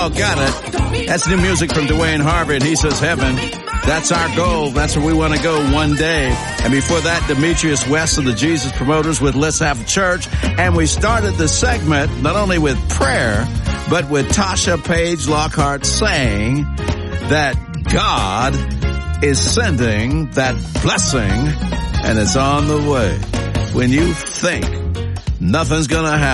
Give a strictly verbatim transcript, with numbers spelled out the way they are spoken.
Oh, got it. That's new music from Dwayne Harvard. He says heaven. That's our goal. That's where we want to go one day. And before that, Demetrius West of the Jesus Promoters with Let's Have a Church. And we started the segment not only with prayer, but with Tasha Page Lockhart saying that God is sending that blessing and it's on the way. When you think nothing's going to happen,